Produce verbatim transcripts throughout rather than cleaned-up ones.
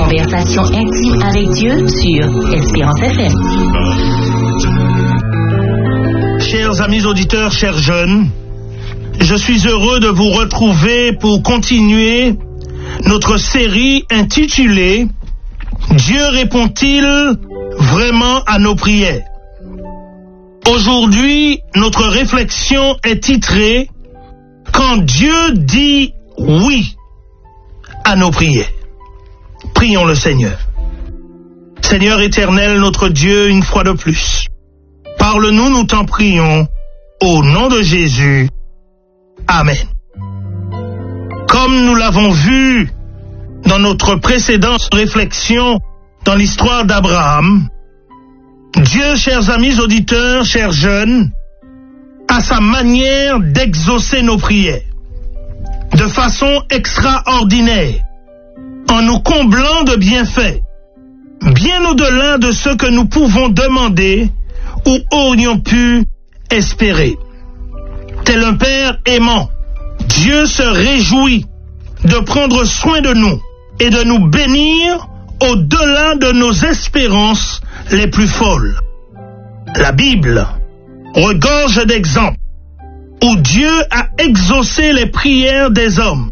conversation intime avec Dieu sur Espérance F M. Chers amis auditeurs, chers jeunes, je suis heureux de vous retrouver pour continuer notre série intitulée « Dieu répond-il vraiment à nos prières ?» Aujourd'hui, notre réflexion est titrée « Quand Dieu dit oui à nos prières ». Prions le Seigneur. Seigneur éternel, notre Dieu, une fois de plus, parle-nous, nous t'en prions, au nom de Jésus. Amen. Comme nous l'avons vu dans notre précédente réflexion dans l'histoire d'Abraham, Dieu, chers amis auditeurs, chers jeunes, a sa manière d'exaucer nos prières de façon extraordinaire, en nous comblant de bienfaits, bien au-delà de ce que nous pouvons demander ou aurions pu espérer. Tel un Père aimant, Dieu se réjouit de prendre soin de nous et de nous bénir au-delà de nos espérances les plus folles. La Bible regorge d'exemples où Dieu a exaucé les prières des hommes.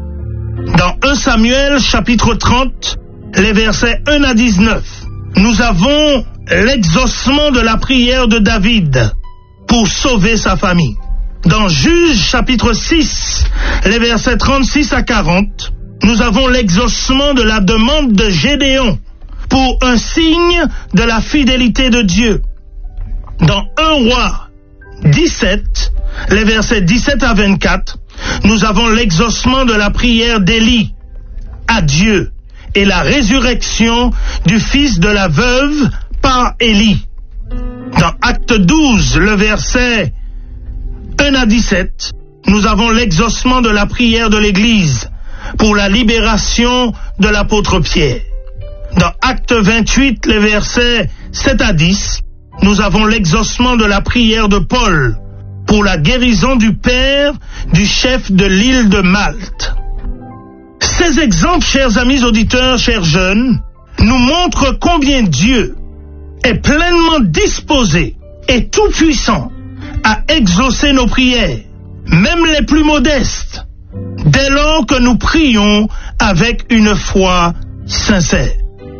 Dans premier Samuel chapitre trente, les versets un à dix-neuf, nous avons l'exaucement de la prière de David pour sauver sa famille. Dans Juges chapitre six, les versets trente-six à quarante, nous avons l'exaucement de la demande de Gédéon pour un signe de la fidélité de Dieu. Dans premier Roi dix-sept, les versets dix-sept à vingt-quatre, nous avons l'exaucement de la prière d'Élie à Dieu et la résurrection du fils de la veuve par Élie. Dans Acte douze, le verset un à dix-sept, nous avons l'exaucement de la prière de l'Église pour la libération de l'apôtre Pierre. Dans Acte vingt-huit, les versets sept à dix, nous avons l'exaucement de la prière de Paul pour la guérison du père du chef de l'île de Malte. Ces exemples, chers amis auditeurs, chers jeunes, nous montrent combien Dieu est pleinement disposé et tout-puissant à exaucer nos prières, même les plus modestes, dès lors que nous prions avec une foi sincère.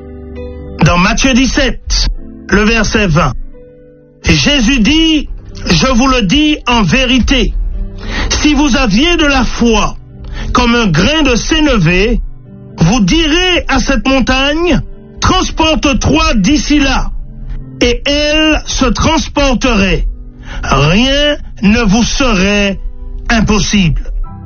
Dans Matthieu dix-sept, le verset vingt, Jésus dit, « Je vous le dis en vérité, si vous aviez de la foi comme un grain de sénévé, vous direz à cette montagne, transporte-toi d'ici là, et elle se transporterait. Rien ne vous serait impossible. »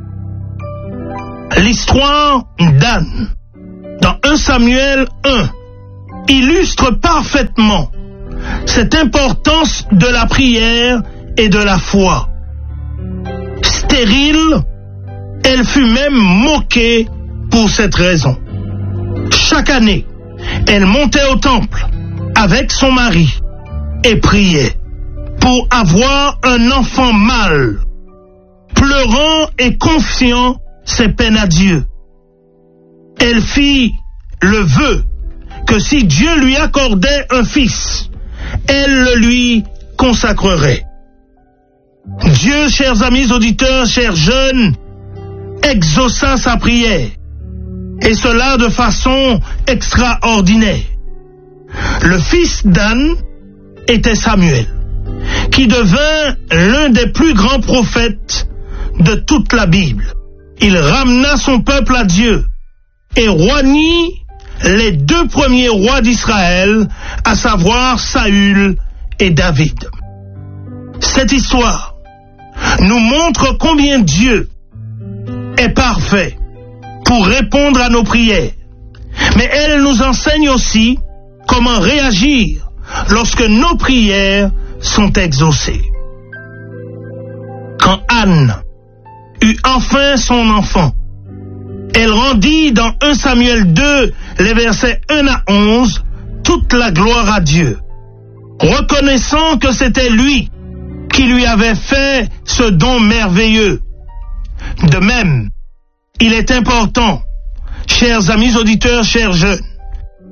L'histoire d'Anne, dans premier Samuel un, illustre parfaitement cette importance de la prière et de la foi. Stérile, elle fut même moquée pour cette raison. Chaque année, elle montait au temple avec son mari et priait pour avoir un enfant mâle, pleurant et confiant ses peines à Dieu. Elle fit le vœu que si Dieu lui accordait un fils, elle le lui consacrerait. Dieu, chers amis auditeurs, chers jeunes, exauça sa prière, et cela de façon extraordinaire. Le fils d'Anne était Samuel, qui devint l'un des plus grands prophètes de toute la Bible. Il ramena son peuple à Dieu et roignit les deux premiers rois d'Israël, à savoir Saül et David. Cette histoire nous montre combien Dieu est parfait pour répondre à nos prières, mais elle nous enseigne aussi comment réagir lorsque nos prières sont exaucées. Quand Anne eut enfin son enfant, elle rendit dans premier Samuel deux, les versets un à onze, toute la gloire à Dieu, reconnaissant que c'était lui qui lui avait fait ce don merveilleux. De même, il est important, chers amis auditeurs, chers jeunes,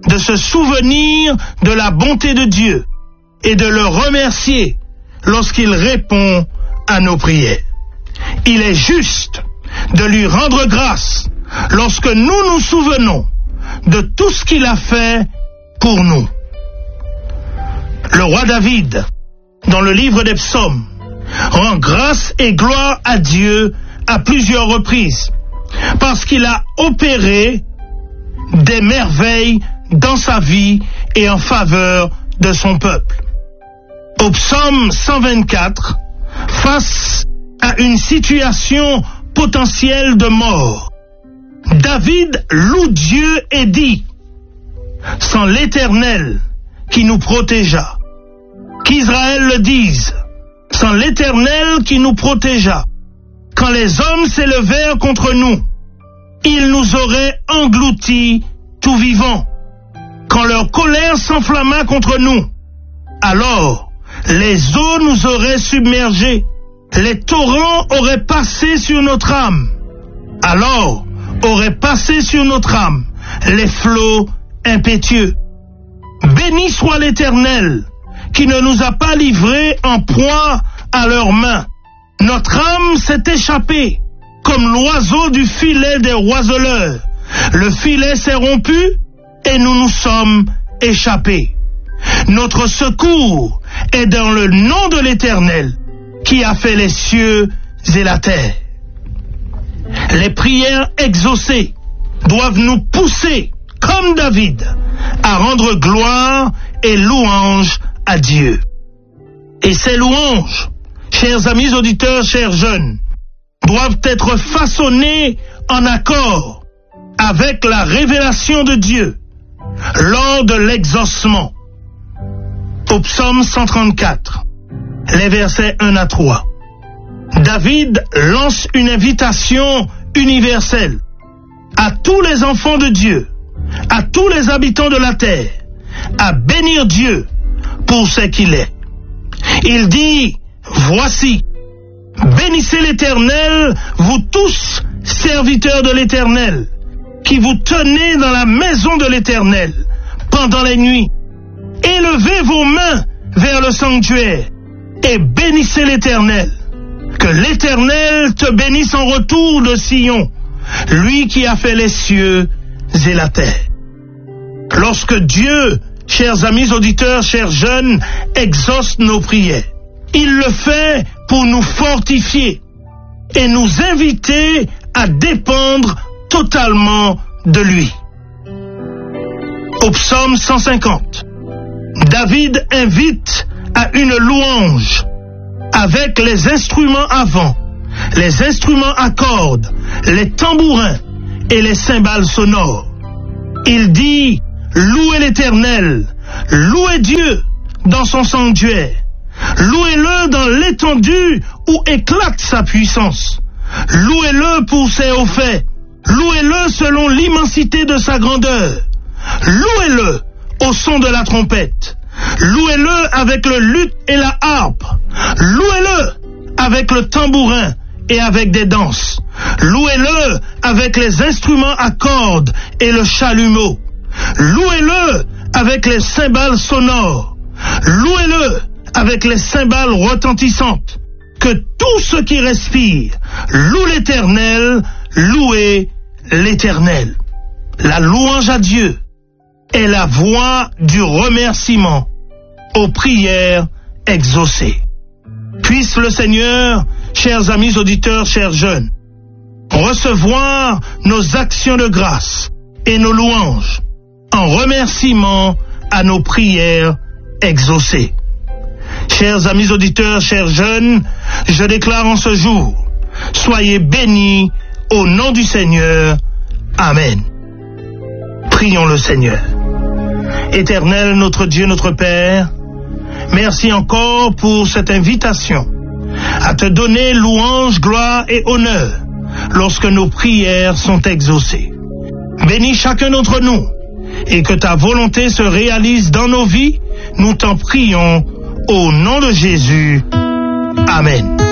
de se souvenir de la bonté de Dieu et de le remercier lorsqu'il répond à nos prières. Il est juste de lui rendre grâce lorsque nous nous souvenons de tout ce qu'il a fait pour nous. Le roi David, dans le livre des psaumes, rend grâce et gloire à Dieu à plusieurs reprises, parce qu'il a opéré des merveilles dans sa vie et en faveur de son peuple. Au psaume cent vingt-quatre, face à une situation potentielle de mort, David loue Dieu et dit: sans l'Éternel qui nous protégea, qu'Israël le dise, sans l'Éternel qui nous protégea, quand les hommes s'élevèrent contre nous, ils nous auraient engloutis tout vivants. Quand leur colère s'enflamma contre nous, alors les eaux nous auraient submergés, les torrents auraient passé sur notre âme, alors auraient passé sur notre âme les flots impétueux. Béni soit l'Éternel, qui ne nous a pas livrés en proie à leurs mains. Notre âme s'est échappée, comme l'oiseau du filet des oiseleurs. Le filet s'est rompu, et nous nous sommes échappés. Notre secours est dans le nom de l'Éternel, qui a fait les cieux et la terre. Les prières exaucées doivent nous pousser, comme David, à rendre gloire et louange à Dieu. Et ces louanges, chers amis auditeurs, chers jeunes, doivent être façonnées en accord avec la révélation de Dieu lors de l'exaucement. Au psaume cent trente-quatre, les versets un à trois, David lance une invitation universelle à tous les enfants de Dieu, à tous les habitants de la terre, à bénir Dieu pour ce qu'il est. Il dit: voici, bénissez l'Éternel, vous tous, serviteurs de l'Éternel, qui vous tenez dans la maison de l'Éternel pendant les nuits. Élevez vos mains vers le sanctuaire et bénissez l'Éternel. Que l'Éternel te bénisse en retour de Sion, lui qui a fait les cieux et la terre. Lorsque Dieu, chers amis auditeurs, chers jeunes, exauce nos prières, il le fait pour nous fortifier et nous inviter à dépendre totalement de lui. Au psaume cent cinquante, David invite à une louange avec les instruments à vent, les instruments à cordes, les tambourins et les cymbales sonores. Il dit: louez l'Éternel, louez Dieu dans son sanctuaire, louez-le dans l'étendue où éclate sa puissance, louez-le pour ses hauts faits, louez-le selon l'immensité de sa grandeur, louez-le au son de la trompette, louez-le avec le luth et la harpe, louez-le avec le tambourin et avec des danses, louez-le avec les instruments à cordes et le chalumeau, louez-le avec les cymbales sonores, louez-le avec les cymbales retentissantes. Que tout ce qui respire loue l'Éternel, louez l'Éternel. La louange à Dieu est la voix du remerciement aux prières exaucées. Puisse le Seigneur, chers amis auditeurs, chers jeunes, recevoir nos actions de grâce et nos louanges en remerciement à nos prières exaucées. Chers amis auditeurs, chers jeunes, je déclare en ce jour, soyez bénis au nom du Seigneur. Amen. Prions le Seigneur. Éternel, notre Dieu, notre Père, merci encore pour cette invitation à te donner louange, gloire et honneur lorsque nos prières sont exaucées. Bénis chacun d'entre nous et que ta volonté se réalise dans nos vies, nous t'en prions au nom de Jésus. Amen.